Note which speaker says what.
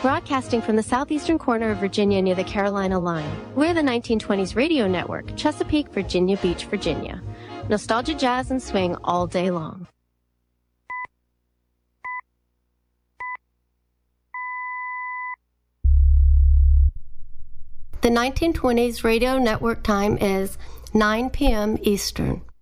Speaker 1: Broadcasting from the southeastern corner of Virginia near the Carolina line, we're the 1920s radio network, Chesapeake, Virginia Beach, Virginia. Nostalgia, jazz, and swing all day long. The 1920s radio network time is 9 p.m. Eastern.